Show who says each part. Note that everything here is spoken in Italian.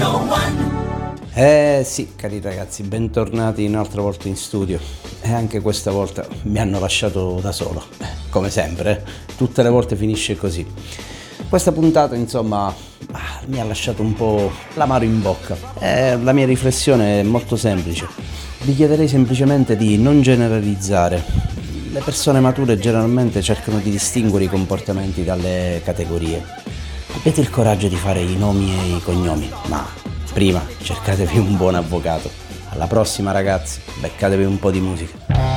Speaker 1: Sì, cari ragazzi, bentornati un'altra volta in studio. E anche questa volta mi hanno lasciato da solo. Come sempre, tutte le volte finisce così. Questa puntata, insomma, mi ha lasciato un po' l'amaro in bocca. La mia riflessione è molto semplice. Vi chiederei semplicemente di non generalizzare. Le persone mature generalmente cercano di distinguere i comportamenti dalle categorie. Abbiate il coraggio di fare i nomi e i cognomi, ma prima cercatevi un buon avvocato. Alla prossima ragazzi, beccatevi un po' di musica.